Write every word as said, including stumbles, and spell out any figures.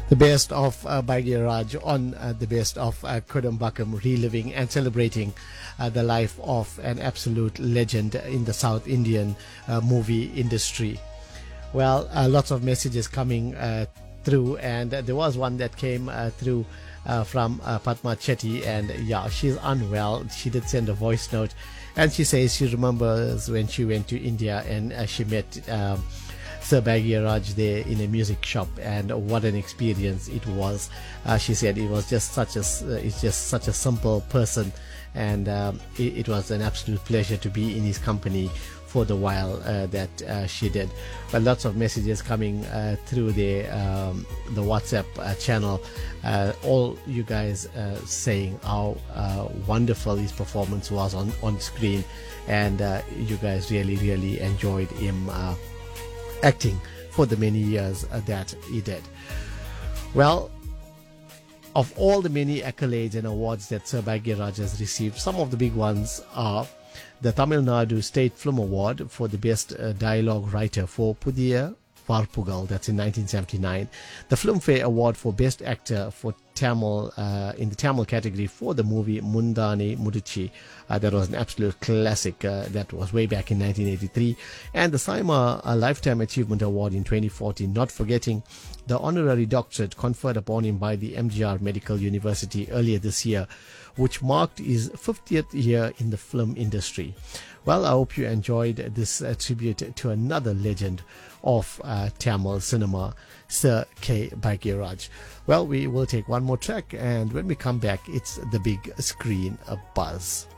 The best of uh, Bhagiraj on uh, the best of uh, Kodambakam, reliving and celebrating uh, the life of an absolute legend in the South Indian uh, movie industry. Well, uh, lots of messages coming uh, through, and uh, there was one that came uh, through uh, from uh, Padma Chetty, and yeah, she's unwell. She did send a voice note, and she says she remembers when she went to India and uh, she met um, Sir Bhagiraj there in a music shop, and what an experience it was. Uh, she said it was just such a uh, it's just such a simple person, and um, it, it was an absolute pleasure to be in his company for the while uh, that uh, she did. But lots of messages coming uh, through the um, the WhatsApp uh, channel, uh, all you guys uh, saying how uh, wonderful his performance was on on screen, and uh, you guys really really enjoyed him uh, acting for the many years uh, that he did. Well, of all the many accolades and awards that Sir Bhagiraj has received, some of the big ones are the Tamil Nadu State Film Award for the Best uh, Dialogue Writer for Pudiya Varpugal, that's in nineteen seventy-nine. The Filmfare Award for Best Actor for Tamil uh, in the Tamil category for the movie Mundane Mudichi. Uh, that was an absolute classic. Uh, that was way back in nineteen eighty-three. And the Saima uh, Lifetime Achievement Award in twenty fourteen, not forgetting the honorary doctorate conferred upon him by the M G R Medical University earlier this year, which marked his fiftieth year in the film industry. Well, I hope you enjoyed this uh, tribute to another legend of uh, Tamil cinema, Sir K. Bhagiraj. Well, we will take one more track, and when we come back, it's the big screen a buzz.